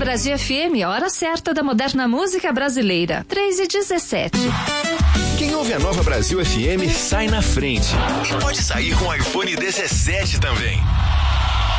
Brasil FM, a hora certa da moderna música brasileira. 3h17. Quem ouve a Nova Brasil FM sai na frente. E pode sair com o iPhone 17 também.